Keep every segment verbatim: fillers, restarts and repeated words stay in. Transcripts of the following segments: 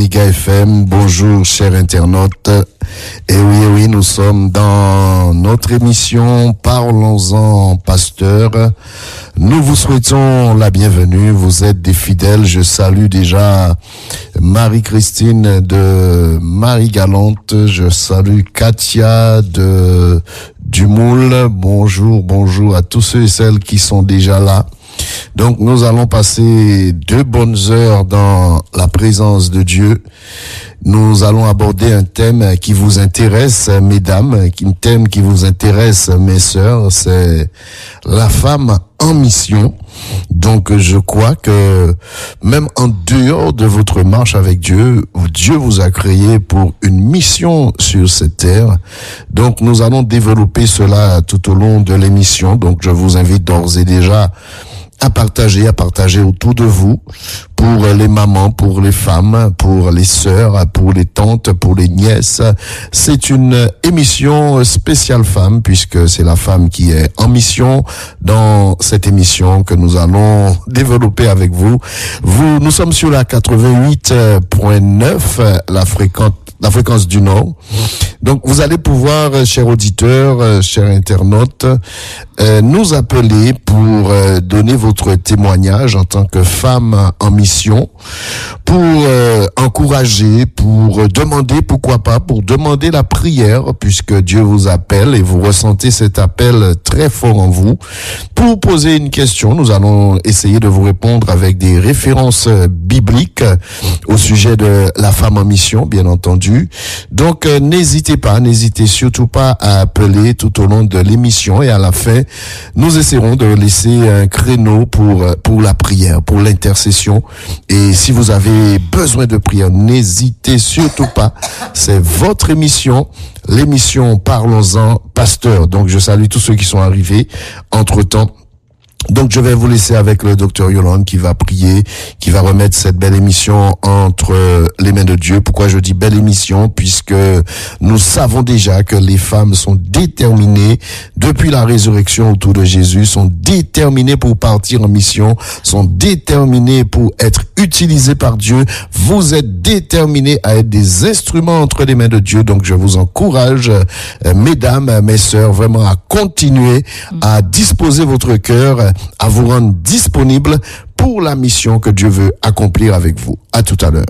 Méga F M. Bonjour, chers internautes. Et oui, et oui, nous sommes dans notre émission Parlons-en, pasteur. Nous vous souhaitons la bienvenue. Vous êtes des fidèles. Je salue déjà Marie-Christine de Marie-Galante. Je salue Katia de Dumoule. Bonjour, bonjour à tous ceux et celles qui sont déjà là. Donc, nous allons passer deux bonnes heures dans la présence de Dieu. Nous allons aborder un thème qui vous intéresse, mesdames, un thème qui vous intéresse, mes sœurs, c'est la femme en mission. Donc, je crois que même en dehors de votre marche avec Dieu, Dieu vous a créé pour une mission sur cette terre. Donc, nous allons développer cela tout au long de l'émission. Donc, je vous invite d'ores et déjà à partager, à partager autour de vous, pour les mamans, pour les femmes, pour les sœurs, pour les tantes, pour les nièces. C'est une émission spéciale femme, puisque c'est la femme qui est en mission dans cette émission que nous allons développer avec vous. Vous, nous sommes sur la quatre-vingt-huit point neuf, la fréquence, la fréquence du Nord. Donc, vous allez pouvoir, chers auditeurs, chers internautes, euh, nous appeler pour euh, donner votre témoignage en tant que femme en mission, pour euh, encourager, pour demander, pourquoi pas, pour demander la prière, puisque Dieu vous appelle et vous ressentez cet appel très fort en vous. Pour poser une question, nous allons essayer de vous répondre avec des références bibliques au sujet de la femme en mission, bien entendu. Donc, euh, n'hésitez pas, n'hésitez surtout pas à appeler tout au long de l'émission, et à la fin, nous essaierons de laisser un créneau pour pour la prière, pour l'intercession. Et si vous avez besoin de prière, n'hésitez surtout pas. C'est votre émission, l'émission Parlons-en, pasteur. Donc, je salue tous ceux qui sont arrivés entre-temps. Donc, je vais vous laisser avec le docteur Yolande qui va prier, qui va remettre cette belle émission entre les mains de Dieu. Pourquoi je dis belle émission? Puisque nous savons déjà que les femmes sont déterminées depuis la résurrection autour de Jésus, sont déterminées pour partir en mission, sont déterminées pour être utilisées par Dieu. Vous êtes déterminés à être des instruments entre les mains de Dieu. Donc, je vous encourage, mesdames, mes sœurs, vraiment à continuer à disposer votre cœur, à vous rendre disponible pour la mission que Dieu veut accomplir avec vous. À tout à l'heure.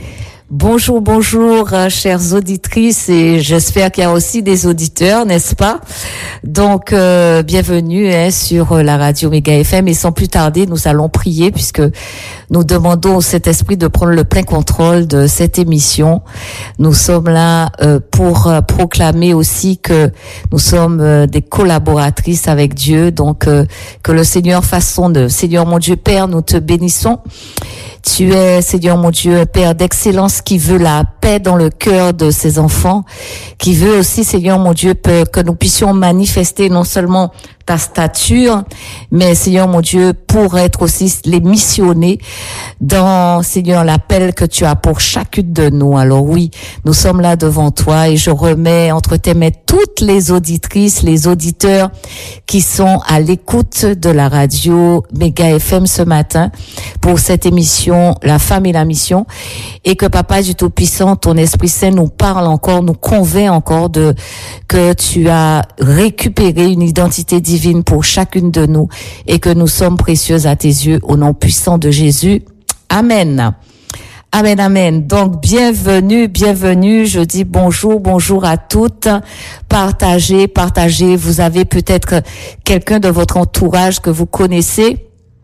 Bonjour, bonjour, euh, chères auditrices, et j'espère qu'il y a aussi des auditeurs, n'est-ce pas? Donc, euh, bienvenue hein, sur la radio Méga F M, et sans plus tarder, nous allons prier puisque nous demandons au Saint-Esprit de prendre le plein contrôle de cette émission. Nous sommes là euh, pour euh, proclamer aussi que nous sommes euh, des collaboratrices avec Dieu, donc euh, que le Seigneur fasse son œuvre. Seigneur mon Dieu Père, nous te bénissons. Tu es, Seigneur mon Dieu, Père d'excellence, qui veut la paix dans le cœur de ses enfants, qui veut aussi, Seigneur mon Dieu, que nous puissions manifester non seulement ta stature, mais Seigneur mon Dieu, pour être aussi les missionnés dans, Seigneur, l'appel que tu as pour chacune de nous. Alors oui, nous sommes là devant toi, et je remets entre tes mains toutes les auditrices, les auditeurs qui sont à l'écoute de la radio Méga F M ce matin pour cette émission La femme et la mission, et que Papa du Tout-Puissant, ton Esprit Saint nous parle encore, nous convainc encore de que tu as récupéré une identité divine pour chacune de nous, et que nous sommes précieuses à tes yeux, au nom puissant de Jésus. Amen. Amen, amen. Donc, bienvenue, bienvenue. Je dis bonjour, bonjour à toutes. Partagez, partagez. Vous avez peut-être quelqu'un de votre entourage que vous connaissez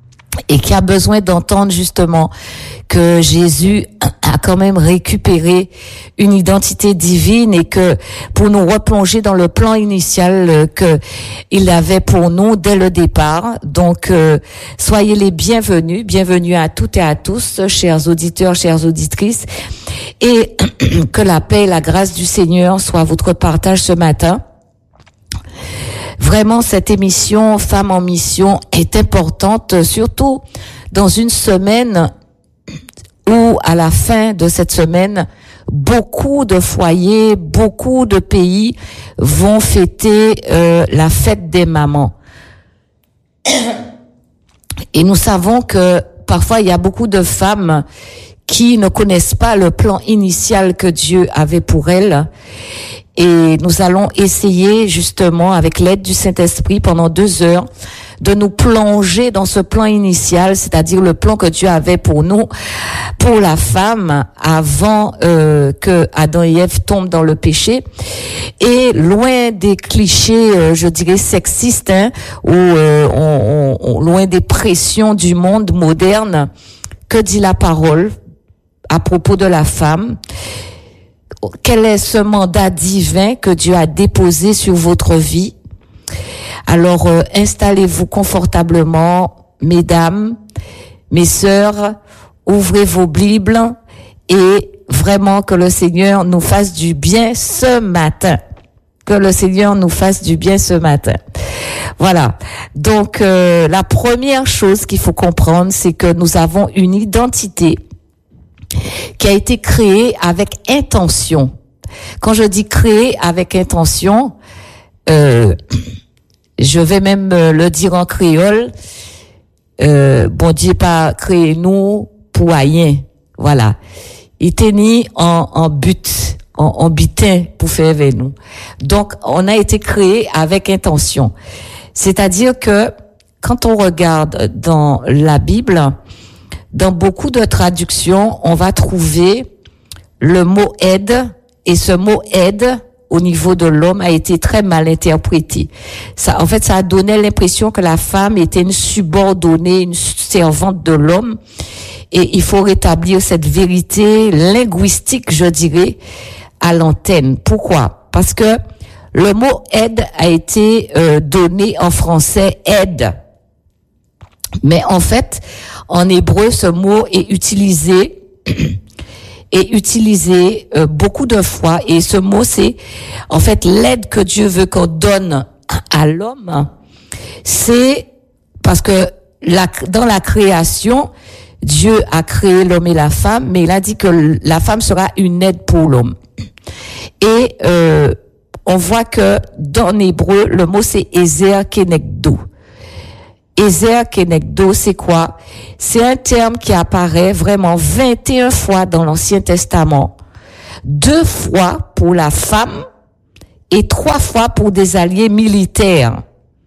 et qui a besoin d'entendre justement que Jésus a quand même récupéré une identité divine, et que pour nous replonger dans le plan initial que il avait pour nous dès le départ. Donc, euh, soyez les bienvenus, bienvenue à toutes et à tous, chers auditeurs, chères auditrices, et que la paix et la grâce du Seigneur soient votre partage ce matin. Vraiment, cette émission Femmes en mission est importante, surtout dans une semaine où, à la fin de cette semaine, beaucoup de foyers, beaucoup de pays vont fêter euh, la fête des mamans. Et nous savons que parfois, il y a beaucoup de femmes qui ne connaissent pas le plan initial que Dieu avait pour elles. Et nous allons essayer justement, avec l'aide du Saint-Esprit, pendant deux heures, de nous plonger dans ce plan initial, c'est-à-dire le plan que Dieu avait pour nous, pour la femme, avant euh, que Adam et Ève tombent dans le péché. Et loin des clichés, euh, je dirais, sexistes, hein, ou euh, on, on, loin des pressions du monde moderne, que dit la parole à propos de la femme? Quel est ce mandat divin que Dieu a déposé sur votre vie? Alors, euh, installez-vous confortablement, mesdames, mes sœurs, ouvrez vos Bibles et vraiment que le Seigneur nous fasse du bien ce matin. Que le Seigneur nous fasse du bien ce matin. Voilà. Donc, euh, la première chose qu'il faut comprendre, c'est que nous avons une identité qui a été créée avec intention. Quand je dis créée avec intention, euh, je vais même le dire en créole, euh, bon Dieu pas créé nous pour rien. Voilà. Il était ni en, en but, en, en butin pour faire avec nous. Donc, on a été créé avec intention. C'est-à-dire que quand on regarde dans la Bible, dans beaucoup de traductions, on va trouver le mot aide, et ce mot aide, au niveau de l'homme, a été très mal interprété. Ça, en fait, ça a donné l'impression que la femme était une subordonnée, une servante de l'homme. Et il faut rétablir cette vérité linguistique, je dirais, à l'antenne. Pourquoi? Parce que le mot aide a été euh, donné en français aide. Mais en fait, en hébreu, ce mot est utilisé est utilisé euh, beaucoup de fois. Et ce mot, c'est en fait l'aide que Dieu veut qu'on donne à l'homme. C'est parce que la, dans la création, Dieu a créé l'homme et la femme, mais il a dit que la femme sera une aide pour l'homme. Et euh, on voit que dans l'hébreu, le mot c'est Ezer Kenegdo. Ezer Kenegdo, c'est quoi? C'est un terme qui apparaît vraiment vingt et un fois dans l'Ancien Testament. Deux fois pour la femme et trois fois pour des alliés militaires.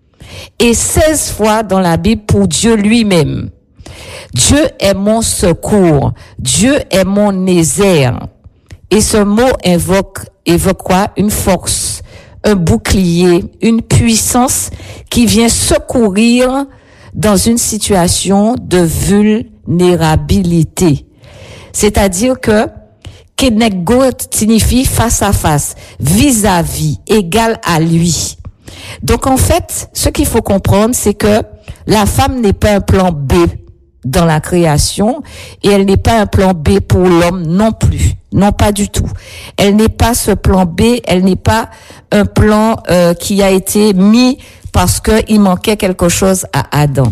Et seize fois dans la Bible pour Dieu lui-même. Dieu est mon secours. Dieu est mon Ezer. Et ce mot invoque, évoque quoi? Une force, un bouclier, une puissance qui vient secourir dans une situation de vulnérabilité. C'est-à-dire que Kenegdo signifie face à face, vis-à-vis, égal à lui. Donc en fait, ce qu'il faut comprendre, c'est que la femme n'est pas un plan B dans la création et elle n'est pas un plan B pour l'homme non plus. Non, pas du tout. Elle n'est pas ce plan B, elle n'est pas un plan euh, qui a été mis parce qu'il manquait quelque chose à Adam.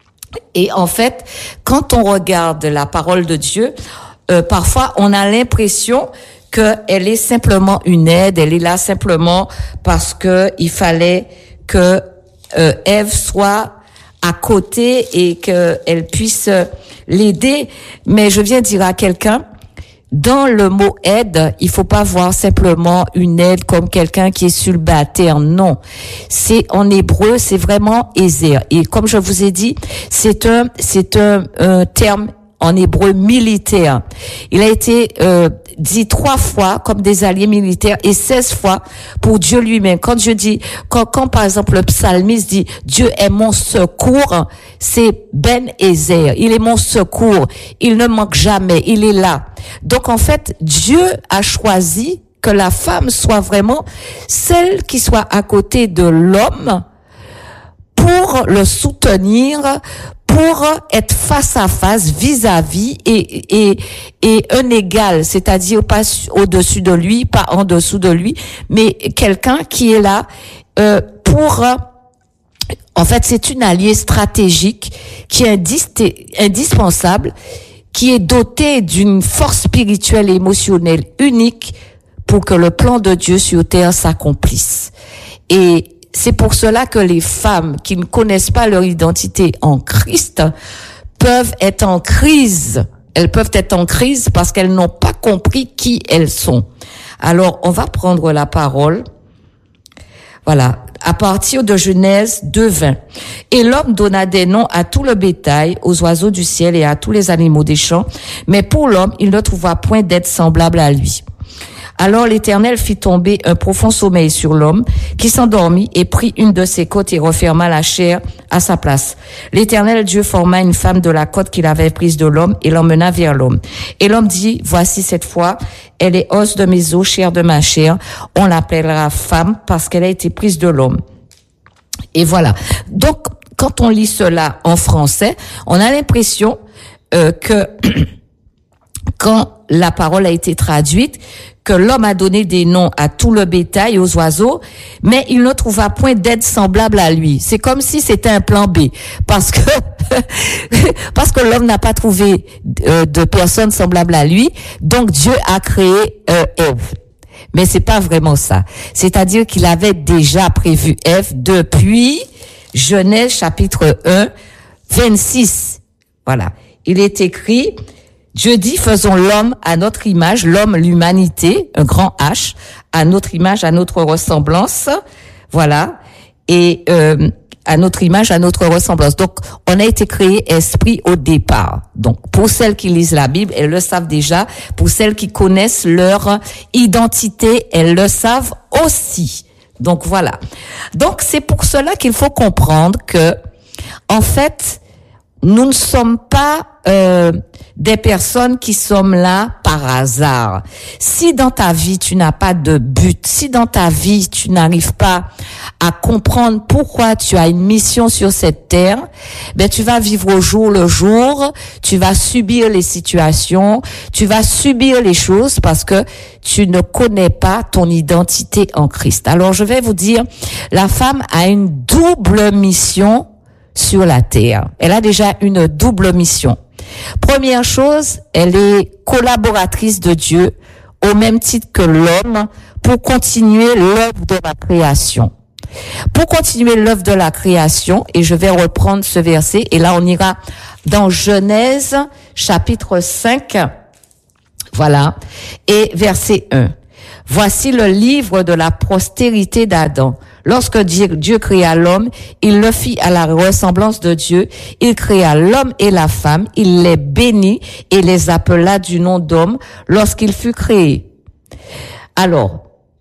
Et en fait, quand on regarde la parole de Dieu, euh, parfois on a l'impression qu'elle est simplement une aide, elle est là simplement parce que il fallait que euh, Ève soit à côté et qu'elle puisse l'aider. Mais je viens dire à quelqu'un, dans le mot aide, il faut pas voir simplement une aide comme quelqu'un qui est sulbataire. Non. C'est, en hébreu, c'est vraiment Ezer. Et comme je vous ai dit, c'est un, c'est un, un terme en hébreu militaire. Il a été euh, dit trois fois comme des alliés militaires et seize fois pour Dieu lui-même. Quand je dis, quand, quand par exemple le psalmiste dit Dieu est mon secours, c'est Ben Ezer. Il est mon secours. Il ne manque jamais. Il est là. Donc en fait, Dieu a choisi que la femme soit vraiment celle qui soit à côté de l'homme pour le soutenir, pour être face à face, vis-à-vis et, et, et un égal, c'est-à-dire pas au-dessus de lui, pas en dessous de lui, mais quelqu'un qui est là euh, pour... En fait, c'est une alliée stratégique qui est indis- indispensable, qui est dotée d'une force spirituelle et émotionnelle unique pour que le plan de Dieu sur terre s'accomplisse. Et c'est pour cela que les femmes qui ne connaissent pas leur identité en Christ peuvent être en crise elles peuvent être en crise parce qu'elles n'ont pas compris qui elles sont. Alors, on va prendre la parole. Voilà. À partir de Genèse deux vingt. Et l'homme donna des noms à tout le bétail, aux oiseaux du ciel et à tous les animaux des champs. Mais pour l'homme, il ne trouva point d'être semblable à lui. Alors l'Éternel fit tomber un profond sommeil sur l'homme, qui s'endormit et prit une de ses côtes et referma la chair à sa place. L'Éternel Dieu forma une femme de la côte qu'il avait prise de l'homme et l'emmena vers l'homme. Et l'homme dit, voici cette fois, elle est os de mes os, chair de ma chair. On l'appellera femme parce qu'elle a été prise de l'homme. Et voilà. Donc, quand on lit cela en français, on a l'impression euh, que quand la parole a été traduite, que l'homme a donné des noms à tout le bétail et aux oiseaux, mais il ne trouva point d'aide semblable à lui. C'est comme si c'était un plan B, parce que parce que l'homme n'a pas trouvé euh, de personne semblable à lui, donc Dieu a créé euh, Ève. Mais c'est pas vraiment ça. C'est-à-dire qu'il avait déjà prévu Ève depuis Genèse chapitre un, vingt-six. Voilà. Il est écrit, Dieu dit, faisons l'homme à notre image, l'homme, l'humanité, un grand H, à notre image, à notre ressemblance, voilà, et euh, à notre image, à notre ressemblance. Donc, on a été créé esprit au départ. Donc, pour celles qui lisent la Bible, elles le savent déjà. Pour celles qui connaissent leur identité, elles le savent aussi. Donc, voilà. Donc, c'est pour cela qu'il faut comprendre que, en fait, nous ne sommes pas euh, des personnes qui sommes là par hasard. Si dans ta vie, tu n'as pas de but, si dans ta vie, tu n'arrives pas à comprendre pourquoi tu as une mission sur cette terre, ben tu vas vivre au jour le jour, tu vas subir les situations, tu vas subir les choses parce que tu ne connais pas ton identité en Christ. Alors, je vais vous dire, la femme a une double mission sur la terre. Elle a déjà une double mission. Première chose, elle est collaboratrice de Dieu au même titre que l'homme pour continuer l'œuvre de la création. Pour continuer l'œuvre de la création, et je vais reprendre ce verset, et là on ira dans Genèse chapitre cinq, voilà, et verset un. Voici le livre de la postérité d'Adam. Lorsque Dieu, Dieu créa l'homme, il le fit à la ressemblance de Dieu. Il créa l'homme et la femme, il les bénit et les appela du nom d'homme lorsqu'il fut créé. Alors,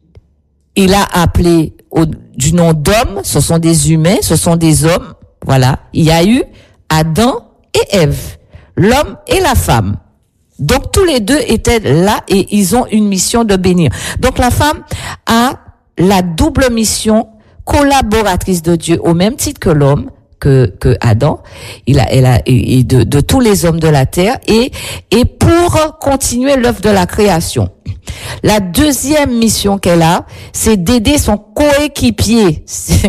il a appelé au, du nom d'homme, ce sont des humains, ce sont des hommes. Voilà, il y a eu Adam et Ève, l'homme et la femme. Donc tous les deux étaient là et ils ont une mission de bénir. Donc la femme a la double mission collaboratrice de Dieu au même titre que l'homme, que que Adam, il a elle a et de de tous les hommes de la terre et et pour continuer l'œuvre de la création. La deuxième mission qu'elle a, c'est d'aider son coéquipier.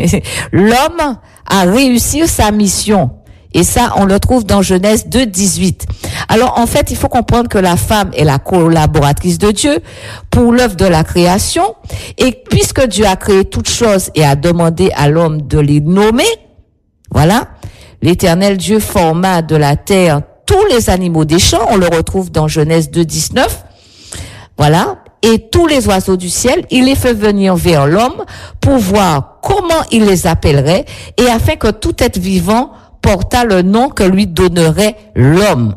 L'homme à réussir sa mission. Et ça, on le trouve dans Genèse deux dix-huit. Alors, en fait, il faut comprendre que la femme est la collaboratrice de Dieu pour l'œuvre de la création. Et puisque Dieu a créé toutes choses et a demandé à l'homme de les nommer, voilà, l'Éternel Dieu forma de la terre tous les animaux des champs. On le retrouve dans Genèse deux dix-neuf. Voilà. Et tous les oiseaux du ciel, il les fait venir vers l'homme pour voir comment il les appellerait et afin que tout être vivant porta le nom que lui donnerait l'homme.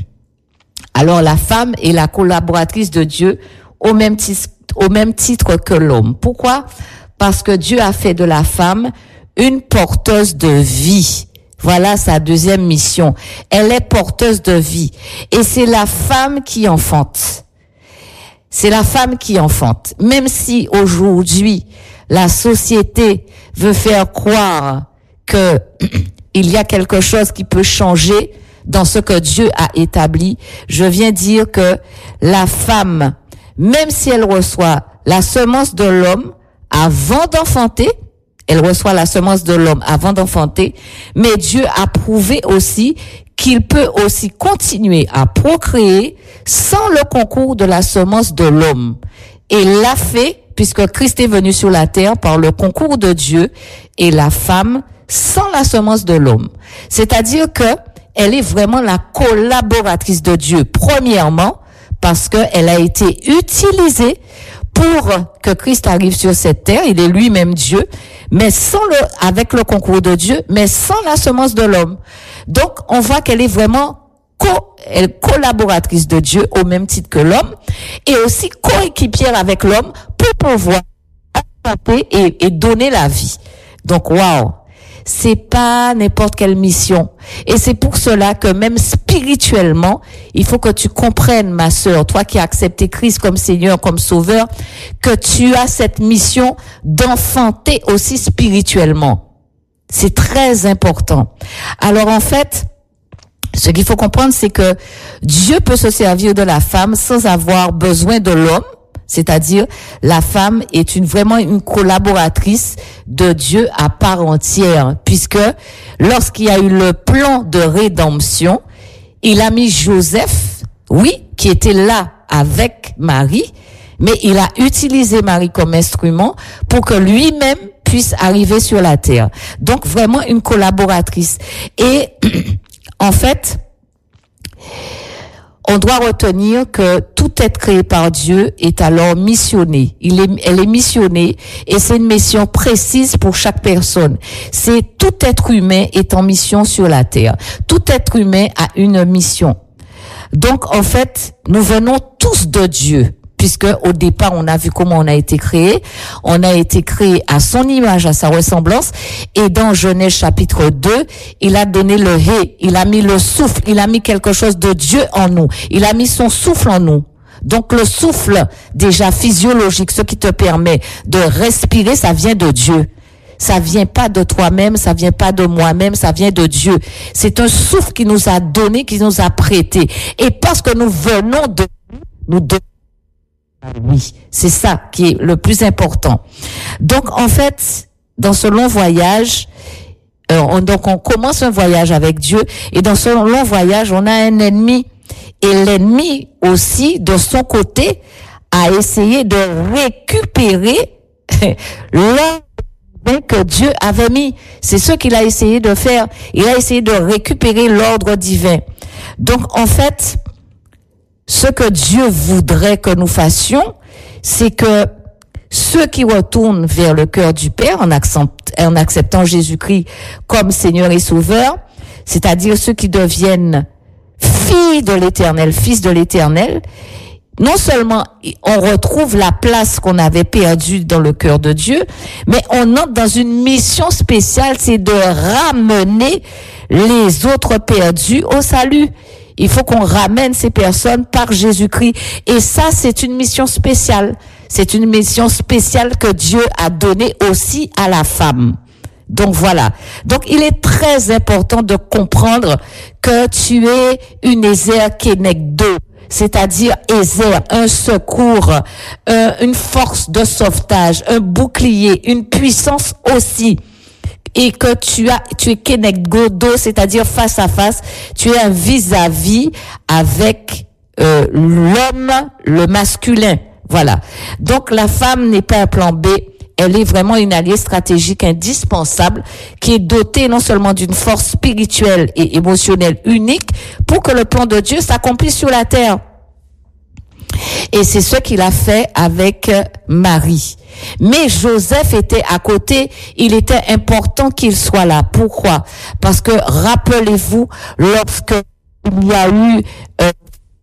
Alors la femme est la collaboratrice de Dieu au même titre, au même titre que l'homme. Pourquoi? Parce que Dieu a fait de la femme une porteuse de vie. Voilà sa deuxième mission. Elle est porteuse de vie. Et c'est la femme qui enfante. C'est la femme qui enfante. Même si aujourd'hui, la société veut faire croire que il y a quelque chose qui peut changer dans ce que Dieu a établi. Je viens dire que la femme, même si elle reçoit la semence de l'homme avant d'enfanter, elle reçoit la semence de l'homme avant d'enfanter, mais Dieu a prouvé aussi qu'il peut aussi continuer à procréer sans le concours de la semence de l'homme. Et l'a fait, puisque Christ est venu sur la terre par le concours de Dieu, et la femme sans la semence de l'homme. C'est-à-dire que elle est vraiment la collaboratrice de Dieu. Premièrement, parce qu'elle a été utilisée pour que Christ arrive sur cette terre. Il est lui-même Dieu, mais sans le, avec le concours de Dieu, mais sans la semence de l'homme. Donc, on voit qu'elle est vraiment co- elle, collaboratrice de Dieu au même titre que l'homme et aussi coéquipière avec l'homme pour pouvoir apporter et, et donner la vie. Donc, waouh! C'est pas n'importe quelle mission. Et c'est pour cela que même spirituellement, il faut que tu comprennes, ma sœur, toi qui as accepté Christ comme Seigneur, comme Sauveur, que tu as cette mission d'enfanter aussi spirituellement. C'est très important. Alors en fait, ce qu'il faut comprendre, c'est que Dieu peut se servir de la femme sans avoir besoin de l'homme. C'est-à-dire, la femme est une, vraiment une collaboratrice de Dieu à part entière, puisque lorsqu'il y a eu le plan de rédemption, il a mis Joseph, oui, qui était là avec Marie, mais il a utilisé Marie comme instrument pour que lui-même puisse arriver sur la terre. Donc, vraiment une collaboratrice. Et, en fait, on doit retenir que tout être créé par Dieu est alors missionné. Il est, elle est missionnée et c'est une mission précise pour chaque personne. C'est tout être humain est en mission sur la terre. Tout être humain a une mission. Donc, en fait, nous venons tous de Dieu. Puisque au départ, on a vu comment on a été créé. On a été créé à son image, à sa ressemblance. Et dans Genèse chapitre deux, il a donné le hé, il a mis le souffle, il a mis quelque chose de Dieu en nous. Il a mis son souffle en nous. Donc le souffle, déjà physiologique, ce qui te permet de respirer, ça vient de Dieu. Ça vient pas de toi-même, ça vient pas de moi-même, ça vient de Dieu. C'est un souffle qui nous a donné, qui nous a prêté. Et parce que nous venons de nous de oui, c'est ça qui est le plus important. Donc, en fait, dans ce long voyage, euh, on, donc on commence un voyage avec Dieu, et dans ce long voyage, on a un ennemi. Et l'ennemi aussi, de son côté, a essayé de récupérer l'ordre que Dieu avait mis. C'est ce qu'il a essayé de faire. Il a essayé de récupérer l'ordre divin. Donc, en fait, ce que Dieu voudrait que nous fassions, c'est que ceux qui retournent vers le cœur du Père en, accept, en acceptant Jésus-Christ comme Seigneur et Sauveur, c'est-à-dire ceux qui deviennent filles de l'Éternel, fils de l'Éternel, non seulement on retrouve la place qu'on avait perdue dans le cœur de Dieu, mais on entre dans une mission spéciale, c'est de ramener les autres perdus au salut. Il faut qu'on ramène ces personnes par Jésus-Christ. Et ça, c'est une mission spéciale. C'est une mission spéciale que Dieu a donnée aussi à la femme. Donc voilà. Donc il est très important de comprendre que tu es une Ézer Kenegdo, c'est-à-dire Ézer, un secours, euh, une force de sauvetage, un bouclier, une puissance aussi. Et que tu as, tu es Kenegdo, c'est-à-dire face à face, tu es un vis-à-vis avec euh, l'homme, le masculin. Voilà. Donc la femme n'est pas un plan B, elle est vraiment une alliée stratégique indispensable qui est dotée non seulement d'une force spirituelle et émotionnelle unique pour que le plan de Dieu s'accomplisse sur la terre. Et c'est ce qu'il a fait avec Marie. Mais Joseph était à côté, il était important qu'il soit là. Pourquoi? Parce que rappelez-vous, lorsque il y a eu euh,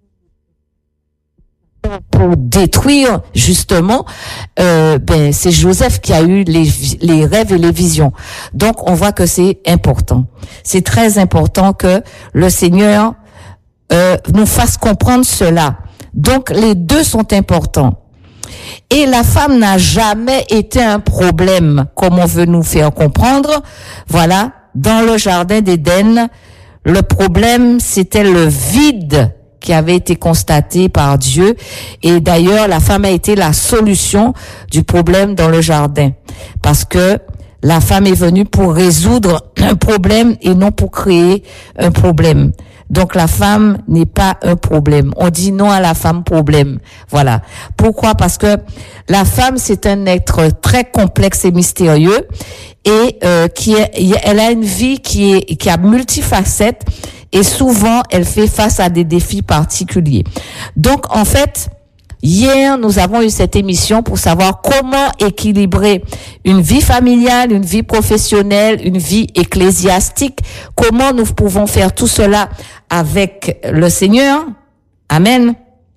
pour détruire justement, euh, ben c'est Joseph qui a eu les, les rêves et les visions. Donc on voit que c'est important. C'est très important que le Seigneur euh, nous fasse comprendre cela. Donc, les deux sont importants. Et la femme n'a jamais été un problème, comme on veut nous faire comprendre. Voilà, dans le jardin d'Éden, le problème, c'était le vide qui avait été constaté par Dieu. Et d'ailleurs, la femme a été la solution du problème dans le jardin. Parce que la femme est venue pour résoudre un problème et non pour créer un problème. Donc la femme n'est pas un problème. On dit non à la femme problème. Voilà. Pourquoi? Parce que la femme, c'est un être très complexe et mystérieux et euh, qui est, elle a une vie qui est qui a multifacettes Et souvent, elle fait face à des défis particuliers. Donc, en fait, hier, nous avons eu cette émission pour savoir comment équilibrer une vie familiale, une vie professionnelle, une vie ecclésiastique. Comment nous pouvons faire tout cela avec le Seigneur. Amen.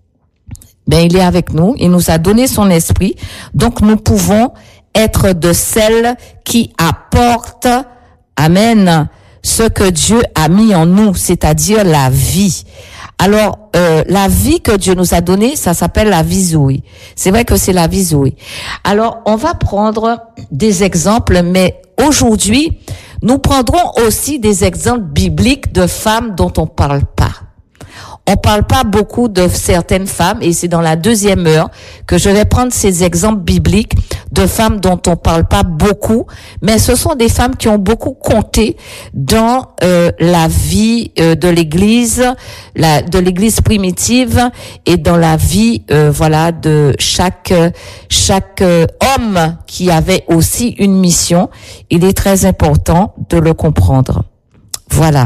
Ben, il est avec nous. Il nous a donné son esprit. Donc, nous pouvons être de celles qui apportent, amen, ce que Dieu a mis en nous, c'est-à-dire la vie. Alors, euh, la vie que Dieu nous a donnée, ça s'appelle la vie Zoé. C'est vrai que c'est la vie Zoé. Alors, on va prendre des exemples, mais aujourd'hui, nous prendrons aussi des exemples bibliques de femmes dont on parle pas. On parle pas beaucoup de certaines femmes, et c'est dans la deuxième heure que je vais prendre ces exemples bibliques de femmes dont on parle pas beaucoup, mais ce sont des femmes qui ont beaucoup compté dans euh, la vie euh, de l'Église, la, de l'Église primitive, et dans la vie, euh, voilà, de chaque chaque euh, homme qui avait aussi une mission. Il est très important de le comprendre. Voilà.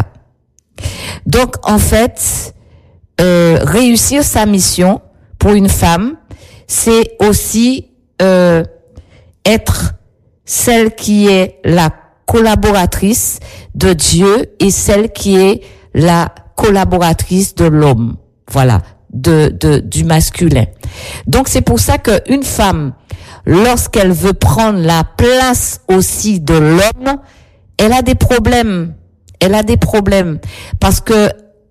Donc, en fait, Euh, réussir sa mission pour une femme, c'est aussi euh, être celle qui est la collaboratrice de Dieu et celle qui est la collaboratrice de l'homme, voilà, de, de du masculin. Donc c'est pour ça que une femme, lorsqu'elle veut prendre la place aussi de l'homme, elle a des problèmes. Elle a des problèmes parce que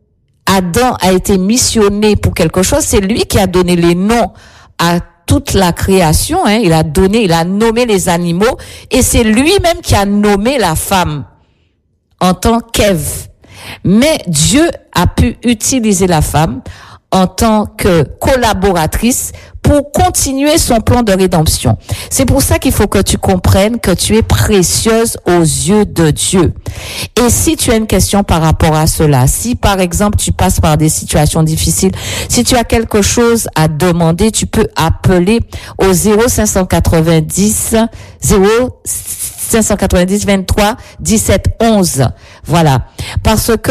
Adam a été missionné pour quelque chose. C'est lui qui a donné les noms à toute la création. Hein. Il a donné, il a nommé les animaux, et c'est lui-même qui a nommé la femme en tant qu'Ève. Mais Dieu a pu utiliser la femme en tant que collaboratrice pour continuer son plan de rédemption. C'est pour ça qu'il faut que tu comprennes que tu es précieuse aux yeux de Dieu. Et si tu as une question par rapport à cela, si par exemple tu passes par des situations difficiles, si tu as quelque chose à demander, tu peux appeler au zéro cinq cent quatre-vingt-dix zéro cinq cent quatre-vingt-dix vingt-trois dix-sept onze. Voilà. Parce que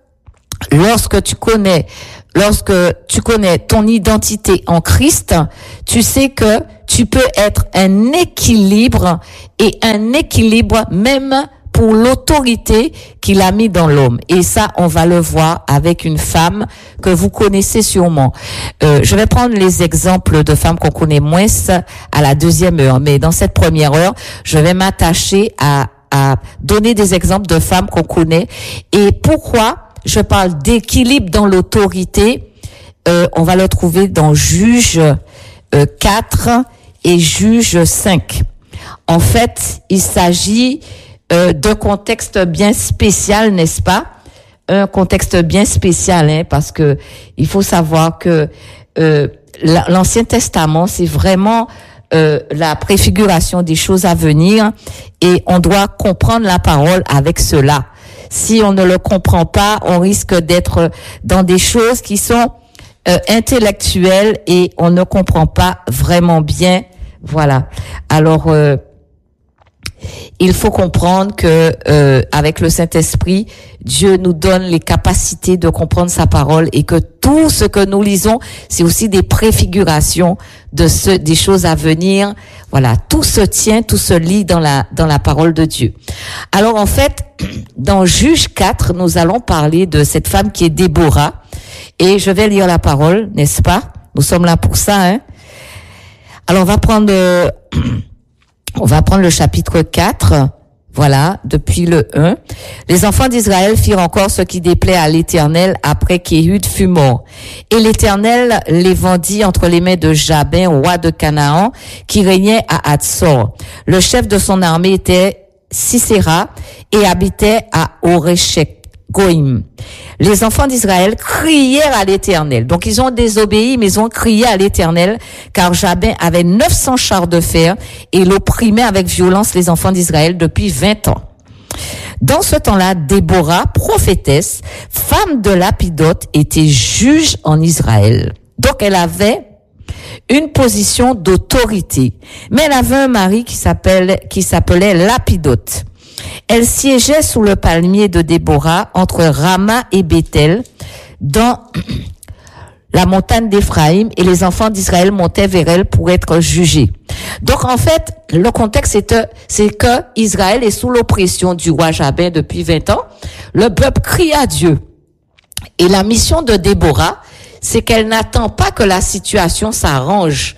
lorsque tu connais Lorsque tu connais ton identité en Christ, tu sais que tu peux être un équilibre, et un équilibre même pour l'autorité qu'il a mis dans l'homme. Et ça, on va le voir avec une femme que vous connaissez sûrement. Euh, je vais prendre les exemples de femmes qu'on connaît moins à la deuxième heure, mais dans cette première heure, je vais m'attacher à, à donner des exemples de femmes qu'on connaît. Et pourquoi je parle d'équilibre dans l'autorité? Euh, on va le trouver dans Juge euh, quatre et Juge cinq. En fait, il s'agit euh, d'un contexte bien spécial, n'est-ce pas? Un contexte bien spécial, hein, parce que il faut savoir que euh, l'Ancien Testament, c'est vraiment euh, la préfiguration des choses à venir, et on doit comprendre la parole avec cela. Si on ne le comprend pas, on risque d'être dans des choses qui sont euh, intellectuelles, et on ne comprend pas vraiment bien. Voilà. Alors, euh, il faut comprendre que euh, avec le Saint-Esprit, Dieu nous donne les capacités de comprendre sa parole, et que tout ce que nous lisons, c'est aussi des préfigurations de ce, des choses à venir. Voilà, tout se tient, tout se lit dans la dans la parole de Dieu. Alors en fait, dans Juge quatre, nous allons parler de cette femme qui est Déborah, et je vais lire la parole, n'est-ce pas? Nous sommes là pour ça, hein? Alors on va prendre euh, on va prendre le chapitre quatre. Voilà, depuis le un. Les enfants d'Israël firent encore ce qui déplaît à l'Éternel après qu'Éhud fut mort. Et l'Éternel les vendit entre les mains de Jabin, roi de Canaan, qui régnait à Hatzor. Le chef de son armée était Sisera et habitait à Oréchek Goïm. Les enfants d'Israël crièrent à l'Éternel. Donc ils ont désobéi, mais ils ont crié à l'Éternel, car Jabin avait neuf cents chars de fer et il opprimait avec violence les enfants d'Israël depuis vingt ans. Dans ce temps-là, Déborah, prophétesse, femme de Lapidote, était juge en Israël. Donc elle avait une position d'autorité. Mais elle avait un mari qui s'appelle, qui s'appelait Lapidote. Elle siégeait sous le palmier de Déborah entre Rama et Bethel dans la montagne d'Éphraïm, et les enfants d'Israël montaient vers elle pour être jugés. Donc en fait, le contexte c'est, c'est que Israël est sous l'oppression du roi Jabin depuis vingt ans. Le peuple crie à Dieu. Et la mission de Déborah, c'est qu'elle n'attend pas que la situation s'arrange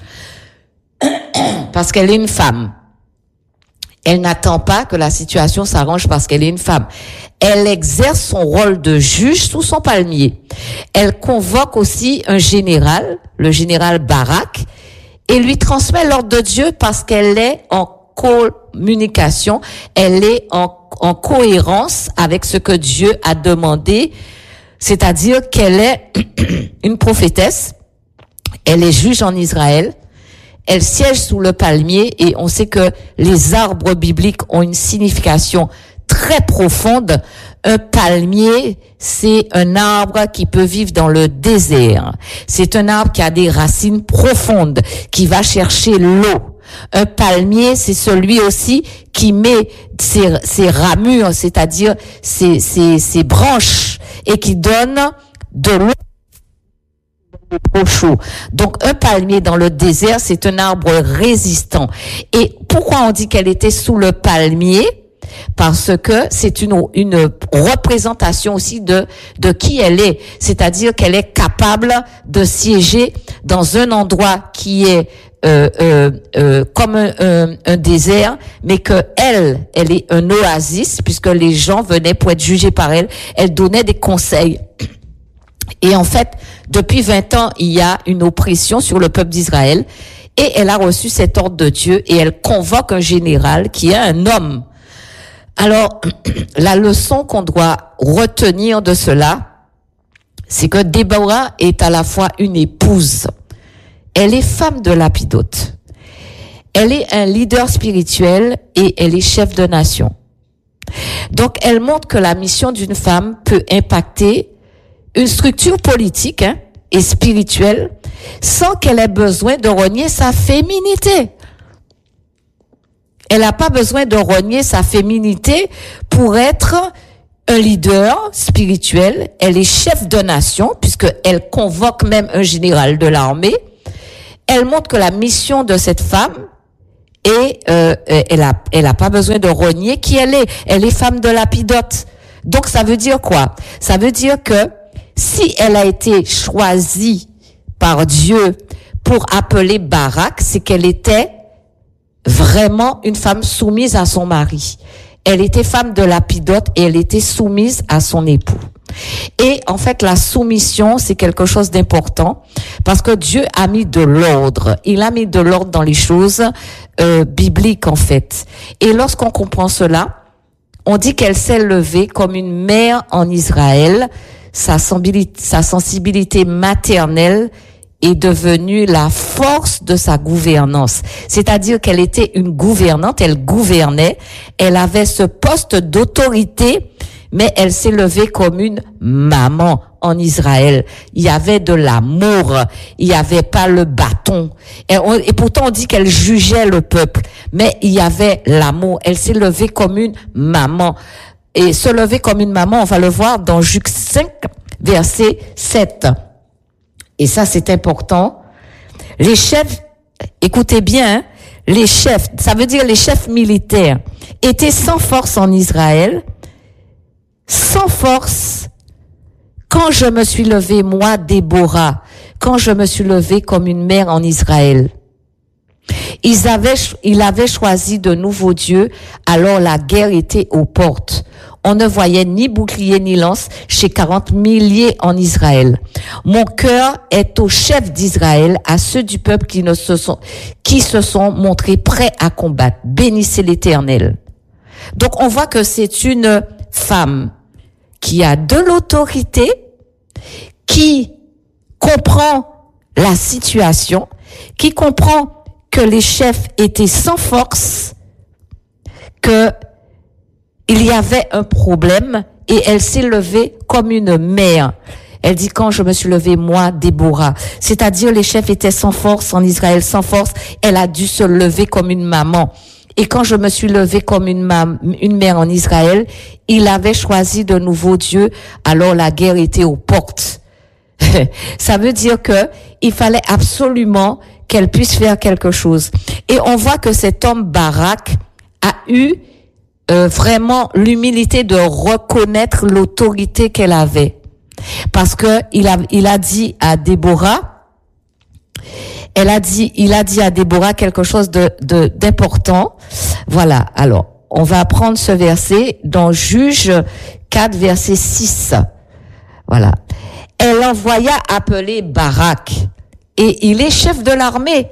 parce qu'elle est une femme. Elle n'attend pas que la situation s'arrange parce qu'elle est une femme. Elle exerce son rôle de juge sous son palmier. Elle convoque aussi un général, le général Barak, et lui transmet l'ordre de Dieu parce qu'elle est en communication, elle est en, en cohérence avec ce que Dieu a demandé, c'est-à-dire qu'elle est une prophétesse, elle est juge en Israël, elle siège sous le palmier, et on sait que les arbres bibliques ont une signification très profonde. Un palmier, c'est un arbre qui peut vivre dans le désert. C'est un arbre qui a des racines profondes, qui va chercher l'eau. Un palmier, c'est celui aussi qui met ses, ses ramures, c'est-à-dire ses, ses, ses branches, et qui donne de l'eau trop chaud. Donc un palmier dans le désert, c'est un arbre résistant. Et pourquoi on dit qu'elle était sous le palmier? Parce que c'est une une représentation aussi de de qui elle est, c'est-à-dire qu'elle est capable de siéger dans un endroit qui est euh, euh, euh, comme un, un, un désert, mais que elle elle est un oasis, puisque les gens venaient pour être jugés par elle. Elle donnait des conseils. Et en fait, depuis vingt ans, il y a une oppression sur le peuple d'Israël, et elle a reçu cet ordre de Dieu, et elle convoque un général qui est un homme. Alors, la leçon qu'on doit retenir de cela, c'est que Déborah est à la fois une épouse. Elle est femme de Lapidote. Elle est un leader spirituel et elle est chef de nation. Donc, elle montre que la mission d'une femme peut impacter une structure politique hein, et spirituelle sans qu'elle ait besoin de renier sa féminité. Elle n'a pas besoin de renier sa féminité pour être un leader spirituel. Elle est chef de nation, puisqu'elle convoque même un général de l'armée. Elle montre que la mission de cette femme est, euh, elle a, elle a pas besoin de renier qui elle est. Elle est femme de Lapidote. Donc ça veut dire quoi? Ça veut dire que si elle a été choisie par Dieu pour appeler Barak, c'est qu'elle était vraiment une femme soumise à son mari. Elle était femme de Lapidote et elle était soumise à son époux. Et en fait, la soumission, c'est quelque chose d'important parce que Dieu a mis de l'ordre. Il a mis de l'ordre dans les choses euh, bibliques, en fait. Et lorsqu'on comprend cela, on dit qu'elle s'est levée comme une mère en Israël. Sa sensibilité, sa sensibilité maternelle est devenue la force de sa gouvernance. C'est-à-dire qu'elle était une gouvernante, elle gouvernait, elle avait ce poste d'autorité, mais elle s'est levée comme une maman en Israël. Il y avait de l'amour, il n'y avait pas le bâton. Et, on, et pourtant on dit qu'elle jugeait le peuple, mais il y avait l'amour. Elle s'est levée comme une maman. Et se lever comme une maman, on va le voir dans Juge cinq, verset sept. Et ça, c'est important. Les chefs, écoutez bien, hein, les chefs, ça veut dire les chefs militaires, étaient sans force en Israël, sans force, quand je me suis levée, moi, Déborah, quand je me suis levée comme une mère en Israël. Ils avaient, ils avaient choisi de nouveaux dieux, alors la guerre était aux portes. On ne voyait ni bouclier ni lance chez quarante milliers en Israël. Mon cœur est aux chefs d'Israël, à ceux du peuple qui ne se sont, qui se sont montrés prêts à combattre. Bénissez l'Éternel. Donc on voit que c'est une femme qui a de l'autorité, qui comprend la situation, qui comprend que les chefs étaient sans force, que il y avait un problème et elle s'est levée comme une mère. Elle dit quand je me suis levée, moi, Déborah. C'est-à-dire les chefs étaient sans force en Israël, sans force. Elle a dû se lever comme une maman. Et quand je me suis levée comme une, ma- une mère en Israël, il avait choisi de nouveaux dieux, alors la guerre était aux portes. Ça veut dire que il fallait absolument qu'elle puisse faire quelque chose. Et on voit que cet homme Barak a eu euh, vraiment l'humilité de reconnaître l'autorité qu'elle avait. Parce que il a, il a dit à Déborah, elle a dit, il a dit à Déborah quelque chose de, de, d'important. Voilà. Alors, on va prendre ce verset dans Juge quatre, verset six. Voilà. Elle envoya appeler Barak, et il est chef de l'armée,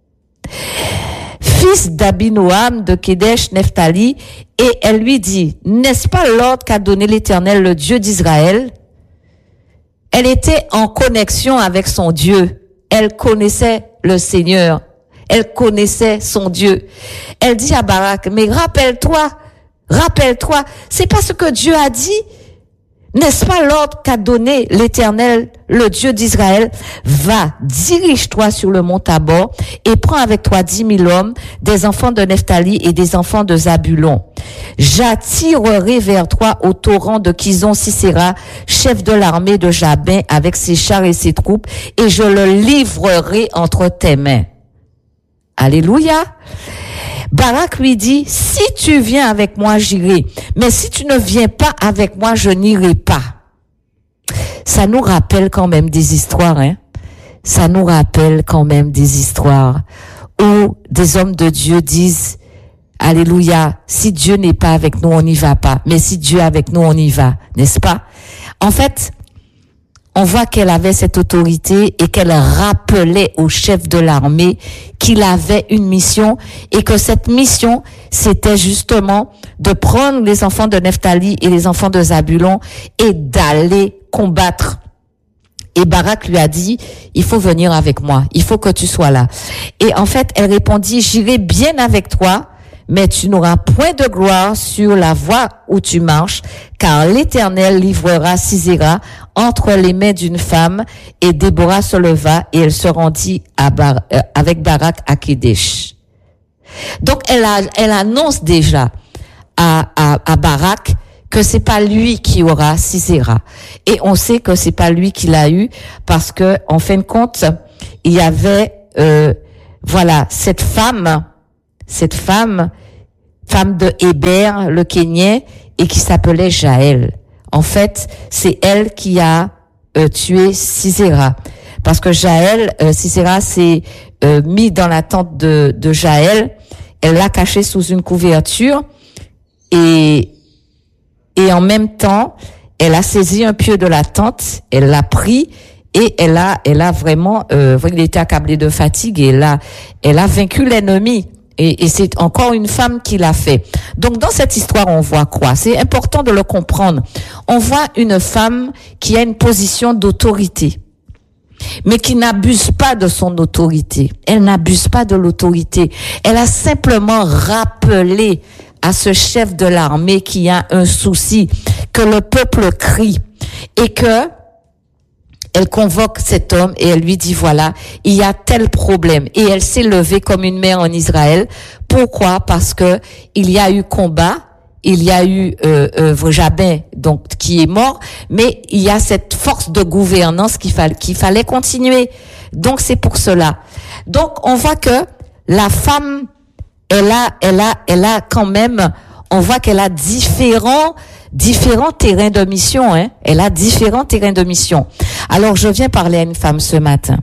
fils d'Abinoam de Kedesh Nephtali, et elle lui dit, n'est-ce pas l'ordre qu'a donné l'Éternel, le Dieu d'Israël? Elle était en connexion avec son Dieu. Elle connaissait le Seigneur. Elle connaissait son Dieu. Elle dit à Barak, mais rappelle-toi, rappelle-toi, c'est pas ce que Dieu a dit? N'est-ce pas l'ordre qu'a donné l'Éternel, le Dieu d'Israël? Va, dirige-toi sur le mont Tabor et prends avec toi dix mille hommes, des enfants de Nephtali et des enfants de Zabulon. J'attirerai vers toi au torrent de Kizon Sisera, chef de l'armée de Jabin, avec ses chars et ses troupes, et je le livrerai entre tes mains. Alléluia. Barak lui dit, si tu viens avec moi, j'irai. Mais si tu ne viens pas avec moi, je n'irai pas. Ça nous rappelle quand même des histoires, hein. Ça nous rappelle quand même des histoires où des hommes de Dieu disent, alléluia, si Dieu n'est pas avec nous, on n'y va pas. Mais si Dieu est avec nous, on y va. N'est-ce pas? En fait, on voit qu'elle avait cette autorité et qu'elle rappelait au chef de l'armée qu'il avait une mission et que cette mission, c'était justement de prendre les enfants de Nephtali et les enfants de Zabulon et d'aller combattre. Et Barak lui a dit, il faut venir avec moi, il faut que tu sois là. Et en fait, elle répondit, j'irai bien avec toi, mais tu n'auras point de gloire sur la voie où tu marches, car l'Éternel livrera Sisera entre les mains d'une femme. Et Déborah se leva et elle se rendit à Bar- euh, avec Barak à Kedesh. Donc elle, a, elle annonce déjà à, à, à Barak que c'est pas lui qui aura Sisera. Et on sait que c'est pas lui qui l'a eu parce que en fin de compte, il y avait euh, voilà cette femme. Cette femme, femme de Héber, le Kénien, et qui s'appelait Jaël. En fait, c'est elle qui a euh, tué Sisera. Parce que Jaël, euh, Sisera s'est euh, mis dans la tente de, de Jaël, elle l'a caché sous une couverture, et, et en même temps, elle a saisi un pieu de la tente, elle l'a pris, et elle a, elle a vraiment, euh, il était accablé de fatigue, et elle a, elle a vaincu l'ennemi. Et, et c'est encore une femme qui l'a fait. Donc dans cette histoire, on voit quoi? C'est important de le comprendre. On voit une femme qui a une position d'autorité, mais qui n'abuse pas de son autorité. Elle n'abuse pas de l'autorité. Elle a simplement rappelé à ce chef de l'armée qui a un souci, que le peuple crie et que elle convoque cet homme et elle lui dit, voilà, il y a tel problème. Et elle s'est levée comme une mère en Israël. Pourquoi? Parce que il y a eu combat, il y a eu euh, euh, Jabin, donc qui est mort, mais il y a cette force de gouvernance qu'il fallait, qu'il fallait continuer. Donc c'est pour cela. Donc on voit que la femme, elle a, elle a, elle a quand même, on voit qu'elle a différents différents terrains de mission, hein. Elle a différents terrains de mission. Alors, je viens parler à une femme ce matin.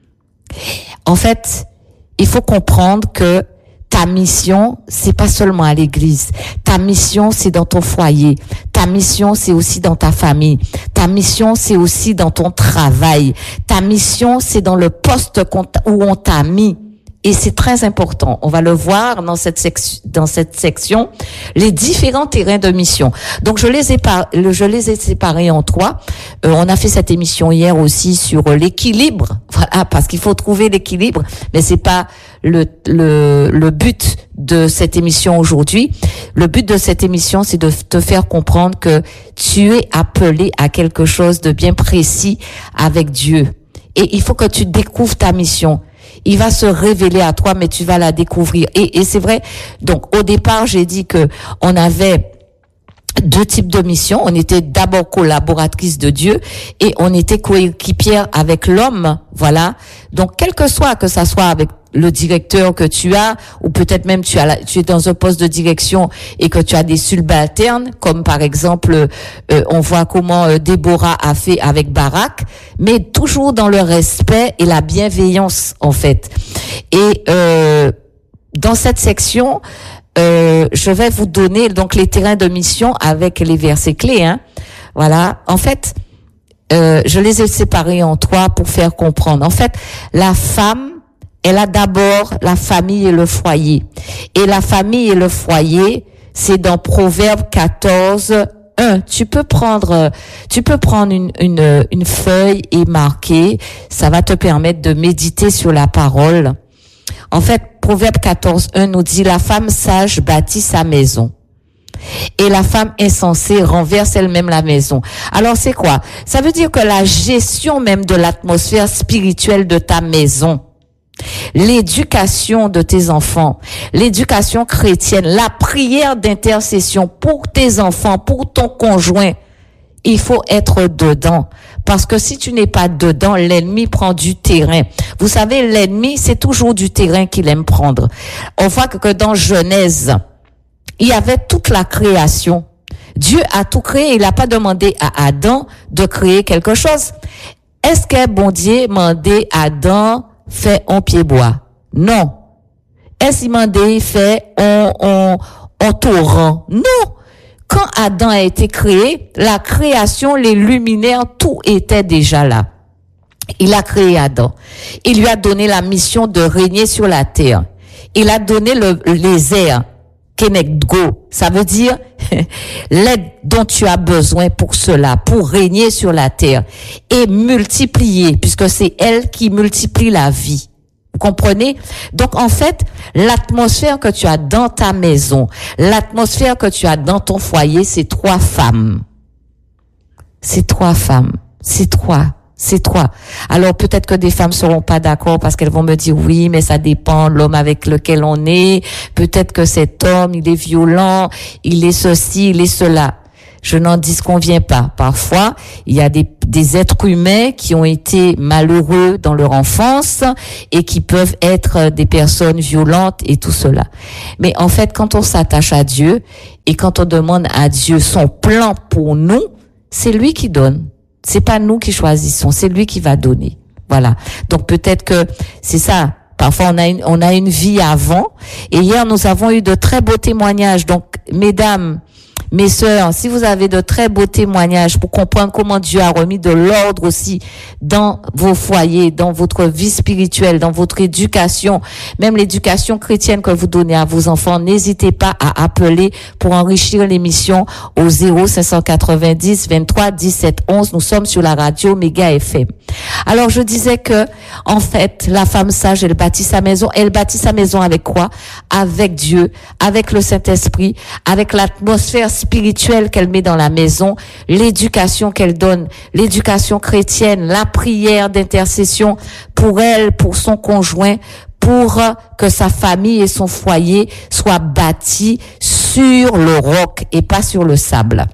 En fait, il faut comprendre que ta mission, c'est pas seulement à l'église. Ta mission, c'est dans ton foyer. Ta mission, c'est aussi dans ta famille. Ta mission, c'est aussi dans ton travail. Ta mission, c'est dans le poste où on t'a mis. Et c'est très important. On va le voir dans cette section, dans cette section, les différents terrains de mission. Donc je les ai par, je les ai séparés en trois. Euh, on a fait cette émission hier aussi sur l'équilibre. Voilà, parce qu'il faut trouver l'équilibre, mais c'est pas le le le but de cette émission aujourd'hui. Le but de cette émission, c'est de te faire comprendre que tu es appelé à quelque chose de bien précis avec Dieu. Et il faut que tu découvres ta mission. Il va se révéler à toi, mais tu vas la découvrir. Et, et c'est vrai. Donc, au départ, j'ai dit que on avait deux types de missions. On était d'abord collaboratrice de Dieu et on était coéquipière avec l'homme. Voilà. Donc, quel que soit, que ça soit avec le directeur que tu as, ou peut-être même tu as, la, tu es dans un poste de direction et que tu as des subalternes, comme par exemple, euh, on voit comment euh, Déborah a fait avec Barak, mais toujours dans le respect et la bienveillance, en fait. Et euh, dans cette section, euh, je vais vous donner donc les terrains de mission avec les versets clés. Hein. Voilà. En fait, euh, je les ai séparés en trois pour faire comprendre. En fait, la femme, elle a d'abord la famille et le foyer. Et la famille et le foyer, c'est dans Proverbe quatorze, un. Tu peux prendre, tu peux prendre une, une, une feuille et marquer. Ça va te permettre de méditer sur la parole. En fait, Proverbe quatorze, un nous dit, la femme sage bâtit sa maison. Et la femme insensée renverse elle-même la maison. Alors, c'est quoi? Ça veut dire que la gestion même de l'atmosphère spirituelle de ta maison, l'éducation de tes enfants, l'éducation chrétienne, la prière d'intercession pour tes enfants, pour ton conjoint, il faut être dedans. Parce que si tu n'es pas dedans, l'ennemi prend du terrain. Vous savez, l'ennemi, c'est toujours du terrain qu'il aime prendre. On voit que dans Genèse, il y avait toute la création. Dieu a tout créé. Il n'a pas demandé à Adam de créer quelque chose. Est-ce que bon Dieu demandé à Adam fait en pied bois? Non. Est-ce qu'il m'a dit fait en, en, en torrent? Non. Quand Adam a été créé, la création, les luminaires, tout était déjà là. Il a créé Adam. Il lui a donné la mission de régner sur la terre. Il a donné le, les airs. Keneggo, ça veut dire l'aide dont tu as besoin pour cela, pour régner sur la terre et multiplier, puisque c'est elle qui multiplie la vie. Vous comprenez? Donc, en fait, l'atmosphère que tu as dans ta maison, l'atmosphère que tu as dans ton foyer, c'est trois femmes. C'est trois femmes. C'est trois. C'est trois. Alors, peut-être que des femmes seront pas d'accord parce qu'elles vont me dire oui, mais ça dépend de l'homme avec lequel on est. Peut-être que cet homme, il est violent, il est ceci, il est cela. Je n'en disconviens pas. Parfois, il y a des, des êtres humains qui ont été malheureux dans leur enfance et qui peuvent être des personnes violentes et tout cela. Mais en fait, quand on s'attache à Dieu et quand on demande à Dieu son plan pour nous, c'est lui qui donne. C'est pas nous qui choisissons, c'est lui qui va donner. Voilà. Donc peut-être que c'est ça. Parfois on a une, on a une vie avant. Et hier nous avons eu de très beaux témoignages. Donc mesdames, mes sœurs, si vous avez de très beaux témoignages pour comprendre comment Dieu a remis de l'ordre aussi dans vos foyers, dans votre vie spirituelle, dans votre éducation, même l'éducation chrétienne que vous donnez à vos enfants, n'hésitez pas à appeler pour enrichir l'émission au zéro cinq cent quatre-vingt-dix vingt-trois dix-sept onze. Nous sommes sur la radio Méga F M. Alors je disais que, en fait, la femme sage, elle bâtit sa maison. Elle bâtit sa maison avec quoi? Avec Dieu, avec le Saint-Esprit, avec l'atmosphère spirituelle qu'elle met dans la maison, l'éducation qu'elle donne, l'éducation chrétienne, la prière d'intercession pour elle, pour son conjoint, pour que sa famille et son foyer soient bâtis sur le roc et pas sur le sable.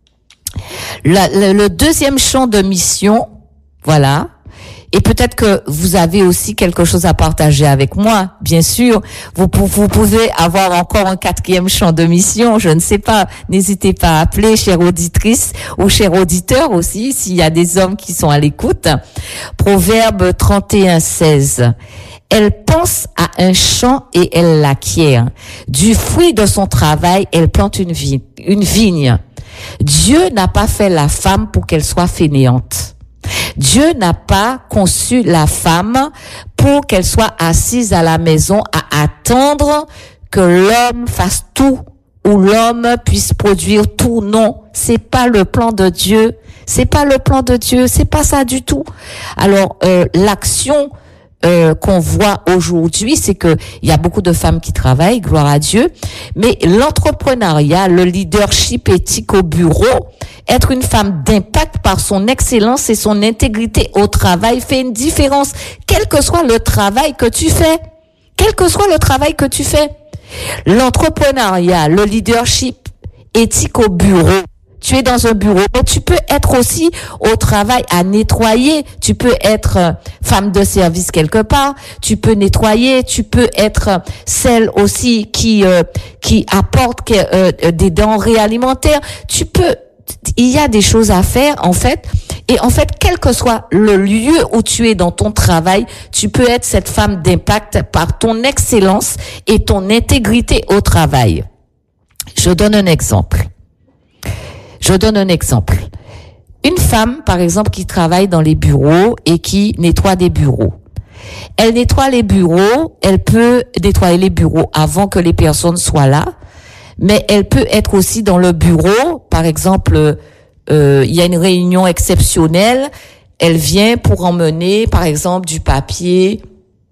Le, le, le deuxième champ de mission, voilà. Et peut-être que vous avez aussi quelque chose à partager avec moi, bien sûr. Vous, vous pouvez avoir encore un quatrième champ de mission, je ne sais pas. N'hésitez pas à appeler, chère auditrice ou chers auditeurs aussi, s'il y a des hommes qui sont à l'écoute. Proverbe trente et un seize. Elle pense à un champ et elle l'acquiert. Du fruit de son travail, elle plante une vigne. Une vigne. Dieu n'a pas fait la femme pour qu'elle soit fainéante. Dieu n'a pas conçu la femme pour qu'elle soit assise à la maison à attendre que l'homme fasse tout ou l'homme puisse produire tout. Non, c'est pas le plan de Dieu. C'est pas le plan de Dieu. C'est pas ça du tout. Alors, euh, l'action euh, qu'on voit aujourd'hui, c'est que il y a beaucoup de femmes qui travaillent, gloire à Dieu, mais l'entrepreneuriat, le leadership éthique au bureau, être une femme d'impact par son excellence et son intégrité au travail fait une différence, quel que soit le travail que tu fais, quel que soit le travail que tu fais. L'entrepreneuriat, le leadership éthique au bureau. Tu es dans un bureau, mais tu peux être aussi au travail à nettoyer. Tu peux être euh, femme de service quelque part. Tu peux nettoyer. Tu peux être euh, celle aussi qui euh, qui apporte que, euh, des denrées alimentaires. Tu peux. Il y a des choses à faire en fait. Et en fait, quel que soit le lieu où tu es dans ton travail, tu peux être cette femme d'impact par ton excellence et ton intégrité au travail. Je donne un exemple. Je donne un exemple. Une femme, par exemple, qui travaille dans les bureaux et qui nettoie des bureaux. Elle nettoie les bureaux, elle peut nettoyer les bureaux avant que les personnes soient là, mais elle peut être aussi dans le bureau. Par exemple, euh, il y a une réunion exceptionnelle, elle vient pour emmener, par exemple, du papier,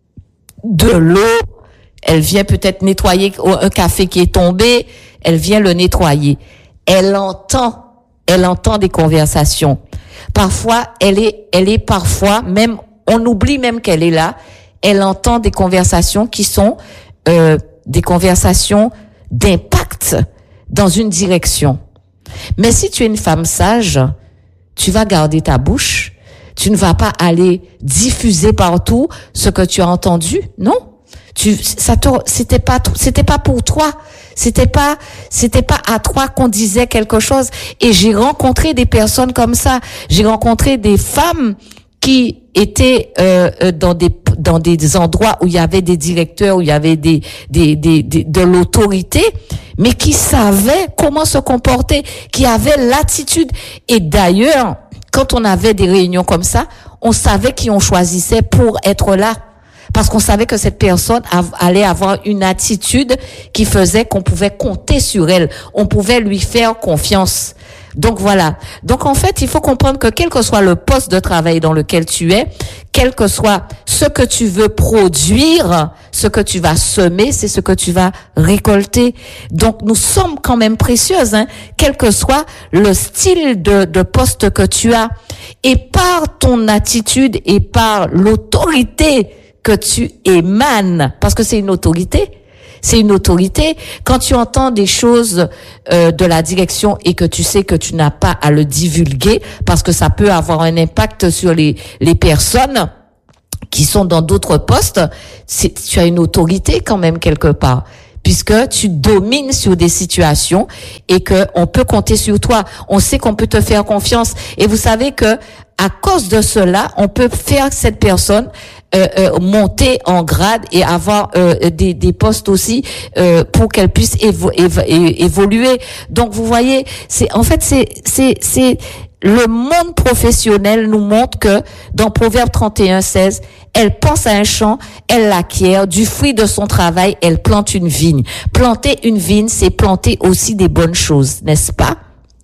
de l'eau, elle vient peut-être nettoyer un café qui est tombé, elle vient le nettoyer. Elle entend, elle entend des conversations. Parfois, elle est, elle est parfois même, on oublie même qu'elle est là. Elle entend des conversations qui sont euh, des conversations d'impact dans une direction. Mais si tu es une femme sage, tu vas garder ta bouche. Tu ne vas pas aller diffuser partout ce que tu as entendu, non? Tu, ça te, c'était pas, c'était pas pour toi. C'était pas, c'était pas à toi qu'on disait quelque chose. Et j'ai rencontré des personnes comme ça. J'ai rencontré des femmes qui étaient euh, dans des dans des endroits où il y avait des directeurs, où il y avait des des des, des de l'autorité, mais qui savaient comment se comporter, qui avaient l'attitude. Et d'ailleurs, quand on avait des réunions comme ça, on savait qui on choisissait pour être là. Parce qu'on savait que cette personne allait avoir une attitude qui faisait qu'on pouvait compter sur elle. On pouvait lui faire confiance. Donc voilà. Donc en fait, il faut comprendre que quel que soit le poste de travail dans lequel tu es, quel que soit ce que tu veux produire, ce que tu vas semer, c'est ce que tu vas récolter. Donc nous sommes quand même précieuses, hein, quel que soit le style de, de poste que tu as. Et par ton attitude et par l'autorité que tu émanes, parce que c'est une autorité, c'est une autorité. Quand tu entends des choses euh, de la direction et que tu sais que tu n'as pas à le divulguer, parce que ça peut avoir un impact sur les les personnes qui sont dans d'autres postes, c'est, tu as une autorité quand même quelque part, puisque tu domines sur des situations et que on peut compter sur toi. On sait qu'on peut te faire confiance. Et vous savez que à cause de cela, on peut faire cette personne euh, euh, monter en grade et avoir euh, des, des postes aussi euh, pour qu'elle puisse évo- évo- évoluer. Donc vous voyez, c'est en fait c'est c'est c'est le monde professionnel nous montre que dans Proverbe trente et un, seize, elle pense à un champ, elle l'acquiert, du fruit de son travail, elle plante une vigne. Planter une vigne, c'est planter aussi des bonnes choses, n'est-ce pas?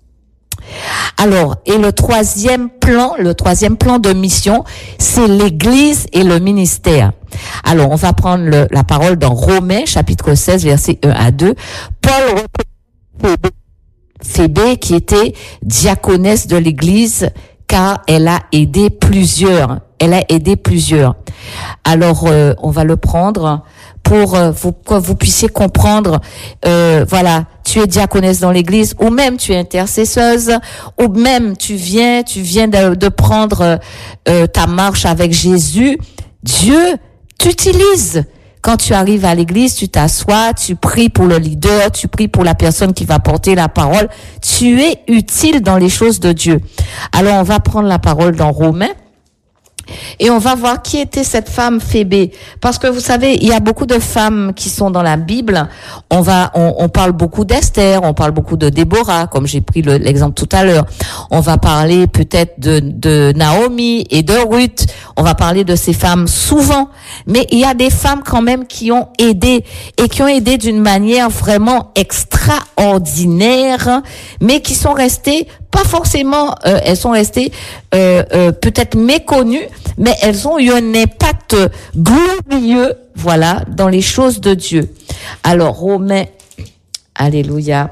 Alors, et le troisième plan, le troisième plan de mission, c'est l'Église et le ministère. Alors, on va prendre le, la parole dans Romains, chapitre seize, versets un à deux. Paul reconnaît Phébé, qui était diaconesse de l'Église, car elle a aidé plusieurs. Elle a aidé plusieurs. Alors, euh, on va le prendre pour euh, vous, que vous puissiez comprendre. Euh, voilà, tu es diaconesse dans l'Église, ou même tu es intercesseuse, ou même tu viens, tu viens de, de prendre euh, ta marche avec Jésus. Dieu t'utilise. Quand tu arrives à l'église, tu t'assois, tu pries pour le leader, tu pries pour la personne qui va porter la parole. Tu es utile dans les choses de Dieu. Alors, on va prendre la parole dans Romains. Et on va voir qui était cette femme Phébé. Parce que vous savez, il y a beaucoup de femmes qui sont dans la Bible. On va, on, on parle beaucoup d'Esther, on parle beaucoup de Déborah, comme j'ai pris le, l'exemple tout à l'heure. On va parler peut-être de, de Naomi et de Ruth. On va parler de ces femmes souvent. Mais il y a des femmes quand même qui ont aidé et qui ont aidé d'une manière vraiment extraordinaire, mais qui sont restées pas forcément, euh, elles sont restées euh, euh, peut-être méconnues, mais elles ont eu un impact glorieux, voilà, dans les choses de Dieu. Alors, Romains, alléluia.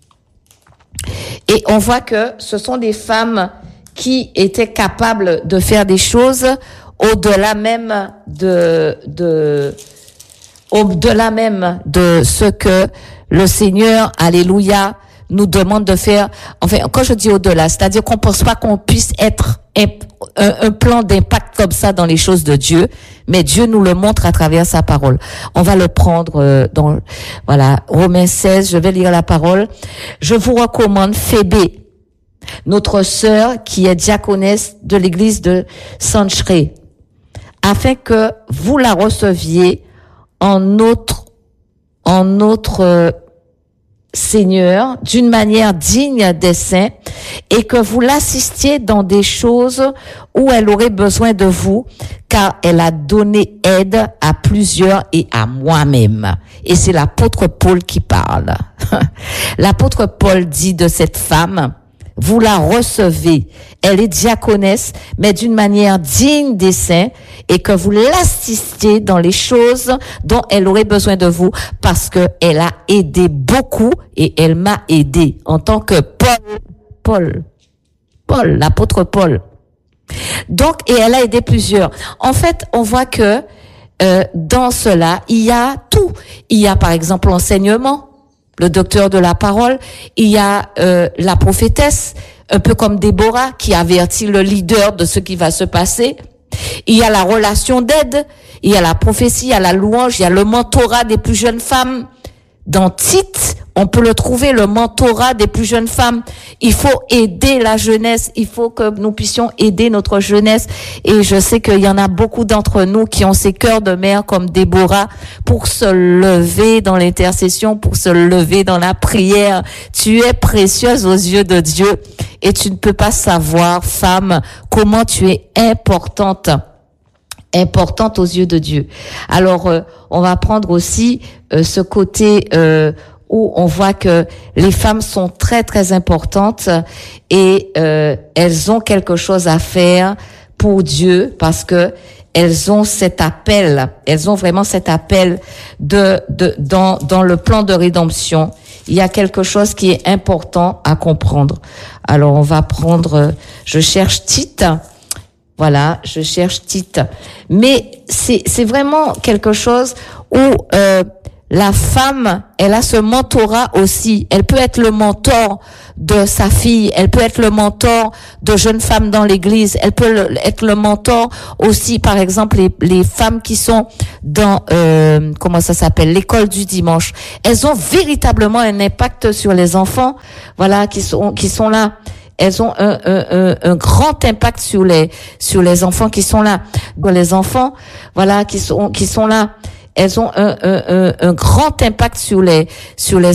Et on voit que ce sont des femmes qui étaient capables de faire des choses au-delà même de, de, au-delà même de ce que le Seigneur, alléluia, nous demande de faire. Enfin, quand je dis au-delà, c'est-à-dire qu'on pense pas qu'on puisse être un, un, un plan d'impact comme ça dans les choses de Dieu, mais Dieu nous le montre à travers sa parole. On va le prendre euh, dans, voilà, Romains seize, je vais lire la parole. Je vous recommande Phébé, notre sœur qui est diaconesse de l'église de Sanchré, afin que vous la receviez en notre, en notre euh, Seigneur, d'une manière digne des saints, et que vous l'assistiez dans des choses où elle aurait besoin de vous, car elle a donné aide à plusieurs et à moi-même. Et c'est l'apôtre Paul qui parle. L'apôtre Paul dit de cette femme, vous la recevez. Elle est diaconesse, mais d'une manière digne des saints, et que vous l'assistiez dans les choses dont elle aurait besoin de vous, parce que elle a aidé beaucoup et elle m'a aidé en tant que Paul, Paul, Paul, l'apôtre Paul. Donc, et elle a aidé plusieurs. En fait, on voit que euh, dans cela, il y a tout. Il y a par exemple l'enseignement, le docteur de la parole, il y a euh, la prophétesse, un peu comme Déborah, qui avertit le leader de ce qui va se passer. Il y a la relation d'aide, il y a la prophétie, il y a la louange, il y a le mentorat des plus jeunes femmes. Dans Tite, on peut le trouver, le mentorat des plus jeunes femmes. Il faut aider la jeunesse, il faut que nous puissions aider notre jeunesse. Et je sais qu'il y en a beaucoup d'entre nous qui ont ces cœurs de mère comme Déborah pour se lever dans l'intercession, pour se lever dans la prière. Tu es précieuse aux yeux de Dieu et tu ne peux pas savoir, femme, comment tu es importante. importante aux yeux de Dieu. Alors, euh, on va prendre aussi euh, ce côté euh, où on voit que les femmes sont très, très importantes et euh, elles ont quelque chose à faire pour Dieu parce que elles ont cet appel, elles ont vraiment cet appel de, de dans, dans le plan de rédemption. Il y a quelque chose qui est important à comprendre. Alors, on va prendre, je cherche Tite. Voilà, je cherche Tite. Mais c'est c'est vraiment quelque chose où euh, la femme, elle a ce mentorat aussi. Elle peut être le mentor de sa fille, elle peut être le mentor de jeunes femmes dans l'église, elle peut le, être le mentor aussi, par exemple, les, les femmes qui sont dans, euh, comment ça s'appelle, l'école du dimanche. Elles ont véritablement un impact sur les enfants, voilà, qui sont qui sont là. Elles ont un, un, un, un grand impact sur les sur les enfants qui sont là. Les enfants, voilà, qui sont qui sont là. Elles ont un, un, un, un grand impact sur les sur les